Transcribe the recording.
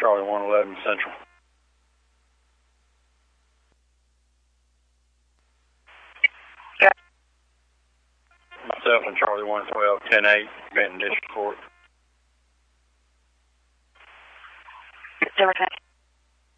Charlie 111 Central. Yeah. Myself and Charlie 112, 10-8, Benton District Court. Denver 10.